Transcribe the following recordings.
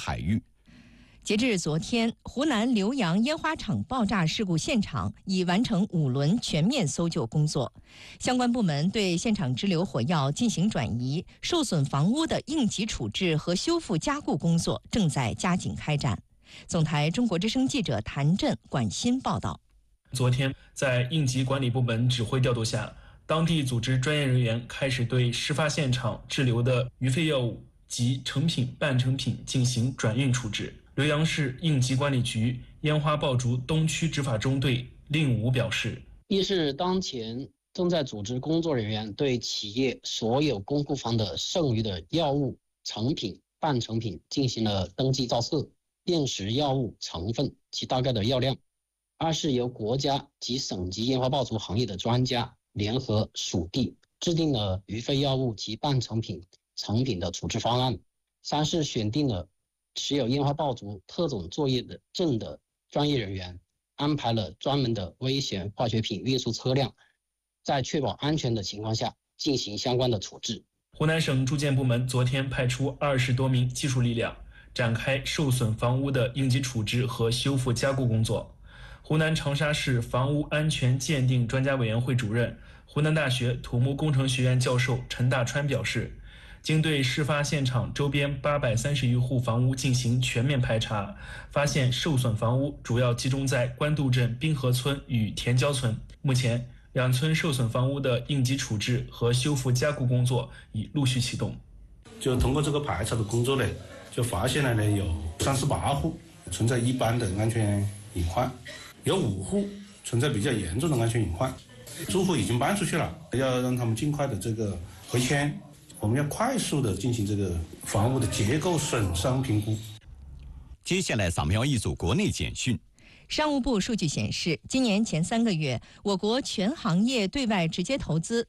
海域。 截至昨天，湖南浏阳烟花厂爆炸事故现场已完成5轮全面搜救工作，相关部门对现场支流火药进行转移，受损房屋的应急处置和修复加固工作正在加紧开展。总台中国之声记者谭震、管鑫报道。 昨天，在应急管理部门指挥调度下，当地组织专业人员开始对事发现场滞留的余废药物及成品、半成品进行转运处置。浏阳市应急管理局烟花爆竹东区执法中队令武表示， 一是当前正在组织工作人员对企业所有公库房的剩余的药物、成品、半成品进行了登记造册，辨识药物成分及大概的药量。二是由国家及省级烟花爆竹行业的专家联合属地制定了余废药物及半成品、成品的处置方案。三是选定了持有烟花爆竹特种作业的证的专业人员，安排了专门的危险化学品运输车辆，在确保安全的情况下进行相关的处置。 湖南省住建部门昨天派出20多名技术力量，展开受损房屋的应急处置和修复加固工作。湖南长沙市房屋安全鉴定专家委员会主任、湖南大学土木工程学院教授陈大川表示，经对事发现场周边830余户房屋进行全面排查，发现受损房屋主要集中在官渡镇滨河村与田郊村。目前2村受损房屋的应急处置和修复加固工作已陆续启动。 就通过这个排查的工作呢，就发现了有38户存在一般的安全隐患，有5户存在比较严重的安全隐患。住户已经搬出去了，要让他们尽快的这个回迁。我们要快速的进行这个房屋的结构损伤评估。 接下来扫描一组国内简讯。 商务部数据显示，今年前3个月，我国全行业对外直接投资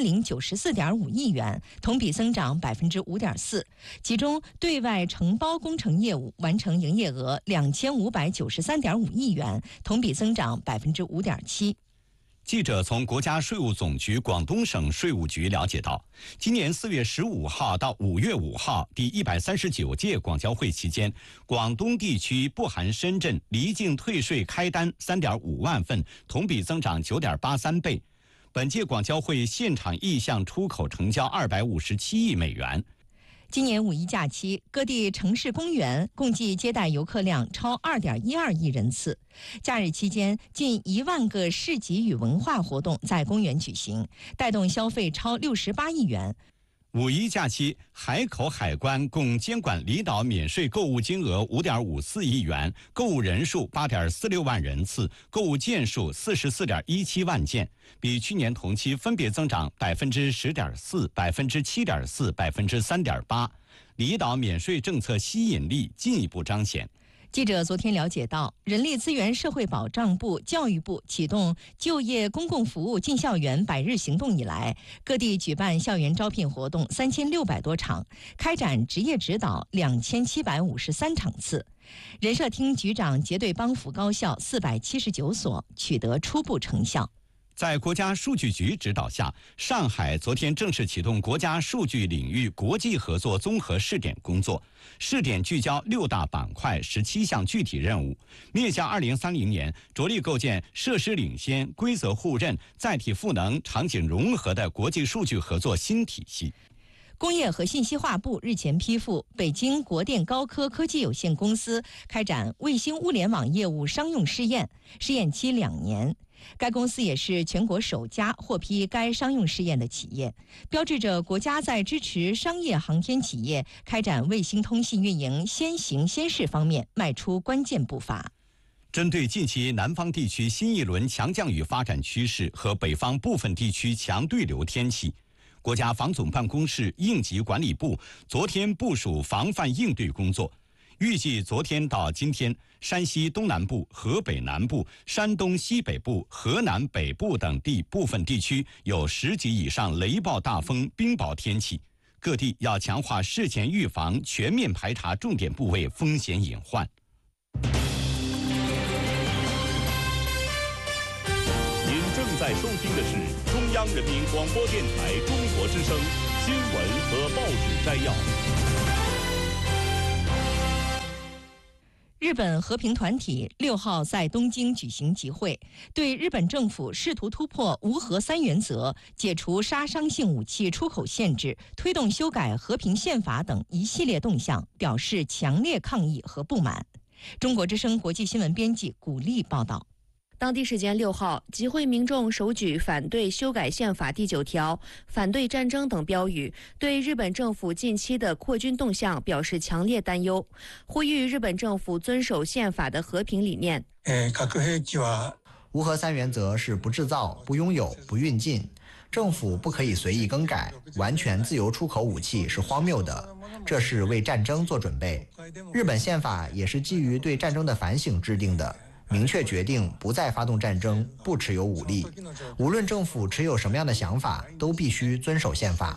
3094.5亿元，同比增长5.4%，其中对外承包工程业务完成营业额2593.5亿元，同比增长5.7%。 记者从国家税务总局广东省税务局了解到，今年4月15号到5月5号第139届广交会期间，广东地区不含深圳离境退税开单3.5万份，同比增长9.83倍。本届广交会现场意向出口成交257亿美元。 今年5一假期，各地城市公园共计接待游客量超2.12亿人次。假日期间，近1万个市集与文化活动在公园举行，带动消费超68亿元。 5一假期，海口海关共监管离岛免税购物金额5.54亿元，购物人数8.46万人次，购物件数44.17万件，比去年同期分别增长10.4%、7.4%、3.8%。离岛免税政策吸引力进一步彰显。 记者昨天了解到，人力资源社会保障部、教育部启动就业公共服务进校园100日行动以来，各地举办校园招聘活动3600多场，开展职业指导2753场次。人社厅局长结对帮扶高校479所，取得初步成效。 在国家数据局指导下，上海昨天正式启动国家数据领域国际合作综合试点工作。试点聚焦6大板块17项具体任务，面向2030年，着力构建设施领先、规则互认、载体赋能、场景融合的国际数据合作新体系。 工业和信息化部日前批复北京国电高科科技有限公司开展卫星物联网业务商用试验，试验期2年。该公司也是全国首家获批该商用试验的企业，标志着国家在支持商业航天企业开展卫星通信运营先行先试方面迈出关键步伐。 针对近期南方地区新一轮强降雨发展趋势和北方部分地区强对流天气，国家防总办公室应急管理部昨天部署防范应对工作。预计昨天到今天，山西东南部、河北南部、山东西北部、河南北部等地部分地区有10级以上雷暴大风、冰雹天气，各地要强化事前预防，全面排查重点部位风险隐患。 您正在收听的是中央人民广播电台中国之声新闻和报纸摘要。 日本和平团体6号在东京举行集会，对日本政府试图突破无核三原则、解除杀伤性武器出口限制、推动修改和平宪法等一系列动向表示强烈抗议和不满。中国之声国际新闻编辑古丽报道。 当地时间6号，集会民众手举反对修改宪法第9条、反对战争等标语，对日本政府近期的扩军动向表示强烈担忧，呼吁日本政府遵守宪法的和平理念。 无核三原则是不制造、不拥有、不运进，政府不可以随意更改，完全自由出口武器是荒谬的，这是为战争做准备。日本宪法也是基于对战争的反省制定的。明确决定不再发动战争，不持有武力。无论政府持有什么样的想法，都必须遵守宪法。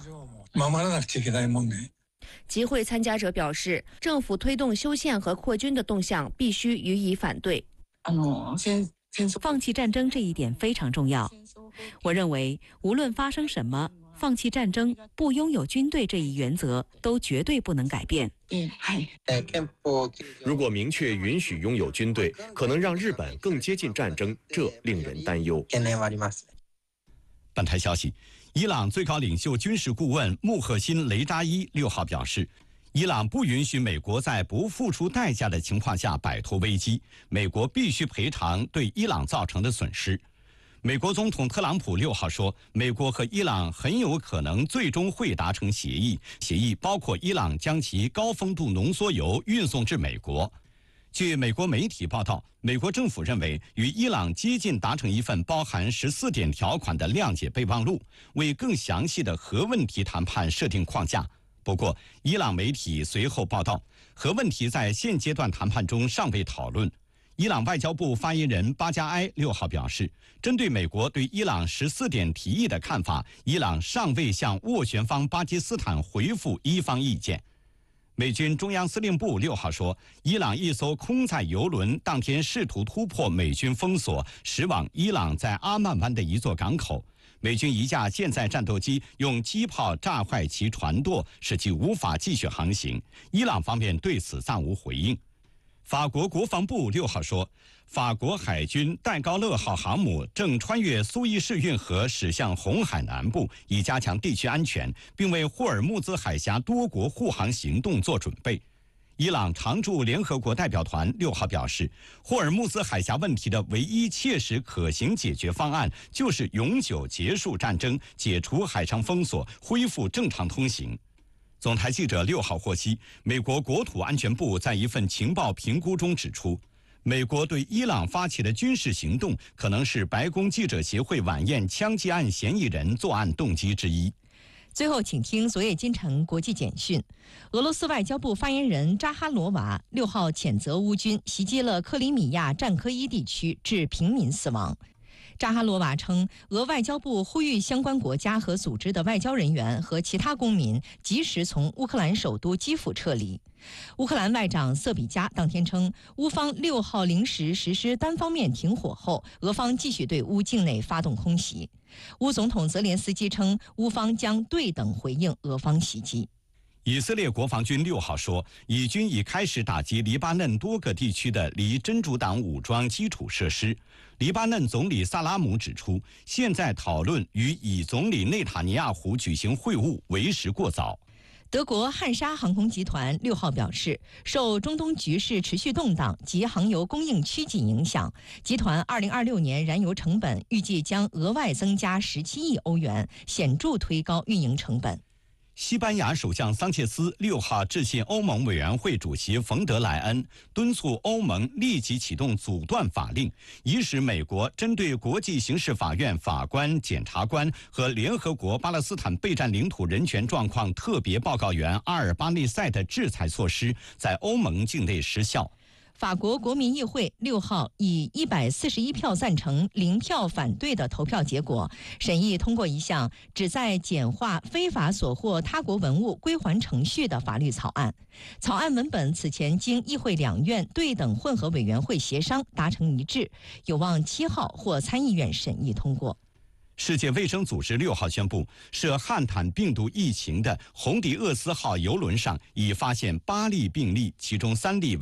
集会参加者表示，政府推动修宪和扩军的动向必须予以反对。 放弃战争这一点非常重要。我认为，无论发生什么，放弃战争、不拥有军队这一原则都绝对不能改变。 如果明确允许拥有军队，可能让日本更接近战争，这令人担忧。 本台消息，伊朗最高领袖军事顾问穆赫辛·雷扎伊6号表示，伊朗不允许美国在不付出代价的情况下摆脱危机，美国必须赔偿对伊朗造成的损失。美国总统特朗普6号说，美国和伊朗很有可能最终会达成协议，协议包括伊朗将其高丰度浓缩铀运送至美国。据美国媒体报道，美国政府认为与伊朗接近达成一份包含14点条款的谅解备忘录，为更详细的核问题谈判设定框架。不过，伊朗媒体随后报道，核问题在现阶段谈判中尚未讨论。伊朗外交部发言人巴加埃6号表示，针对美国对伊朗14点提议的看法，伊朗尚未向斡旋方巴基斯坦回复伊方意见。美军中央司令部6号说，伊朗一艘空载油轮当天试图突破美军封锁，驶往伊朗在阿曼湾的一座港口。美军一架舰载战斗机用机炮炸坏其船舵，使其无法继续航行。伊朗方面对此暂无回应。法国国防部6号说，法国海军戴高乐号航母正穿越苏伊士运河驶向红海南部，以加强地区安全，并为霍尔木兹海峡多国护航行动做准备。伊朗常驻联合国代表团6号表示，霍尔木兹海峡问题的唯一切实可行解决方案就是永久结束战争，解除海上封锁，恢复正常通行。总台记者6号获悉，美国国土安全部在一份情报评估中指出，美国对伊朗发起的军事行动可能是白宫记者协会晚宴枪击案嫌疑人作案动机之一。 最后，请听昨夜今晨国际简讯。俄罗斯外交部发言人扎哈罗娃6号谴责乌军袭击了克里米亚战科伊地区，致平民死亡。扎哈罗娃称，俄外交部呼吁相关国家和组织的外交人员和其他公民及时从乌克兰首都基辅撤离。乌克兰外长瑟比加当天称，乌方6号临时实施单方面停火后，俄方继续对乌境内发动空袭。乌总统泽连斯基称，乌方将对等回应俄方袭击。 以色列国防军6号说，以军已开始打击黎巴嫩多个地区的离真主党武装基础设施。黎巴嫩总理萨拉姆指出，现在讨论与以总理内塔尼亚胡举行会晤为时过早。 德国汉莎航空集团6号表示，受中东局势持续动荡及航油供应趋紧影响，集团2026年燃油成本预计将额外增加17亿欧元，显著推高运营成本。 西班牙首相桑切斯6号致信欧盟委员会主席冯德莱恩，敦促欧盟立即启动阻断法令，以使美国针对国际刑事法院法官、检察官和联合国巴勒斯坦备战领土人权状况特别报告员阿尔巴内塞的制裁措施在欧盟境内失效。 法国国民议会6号以141票赞成、0票反对的投票结果，审议通过一项旨在简化非法索获他国文物归还程序的法律草案。草案文本此前经议会两院对等混合委员会协商达成一致，有望7号获参议院审议通过。 世界卫生组织6号宣布，涉汉坦病毒疫情的红迪厄斯号邮轮上已发现8例病例，其中3例